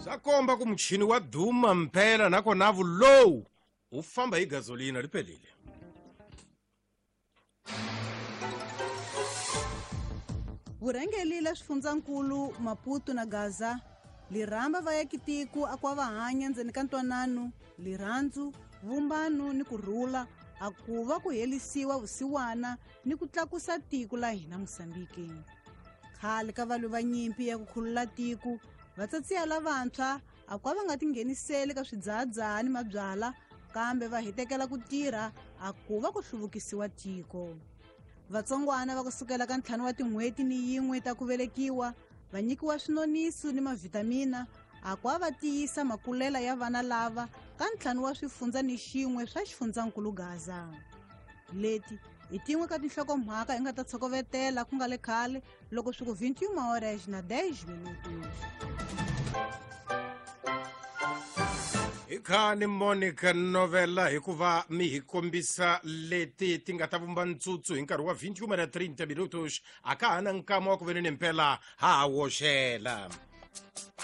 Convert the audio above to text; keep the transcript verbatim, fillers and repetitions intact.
Swa komba ku muchini wa duma mpela nako navu low u famba hi gasolina lipelile. Vurhangeli la swifundzakulu Maputo na Gaza liramba vayakitiko akwa vahanya ndzeni ka ntwanano, lirhandzu, vumbano ni kurhula akuva ku helisiwa vusiwana ni ku tlakusa tiko la hina Mosambiki. Khale ka valwi va nyimpi ya ku khulula tiko, vatsatsiya lavantshwa akwa va nga tingheniseli ka swidzahadzaha ni mabyala, kambe va hetekela ku tirha akuva ku hluvukisiwa tiko. Vatsongwana va kusukela ka ntlhanu wa tin'hweti ni yin'we ta ku velekiwa va nyikiwa swinoniso ni mavitamina akwa va tiyisa makulela ya vana lava ka ntlhanu wa swifundza ni xin'we swa xifundzankulu Gaza. Leti i tin'we ka tinhlokomhaka i nga ta tshokovetela ku nga le khale loko swi ku vinte-uma horas na dez minutos. Ikhani Monica novela hikuva mi hi kombisa leti ti nga ta vumba ntsutsu hi nkarhi wa vinte-uma na trinta minutos aka hana nkama wa ku veni ni mpela ha woxela.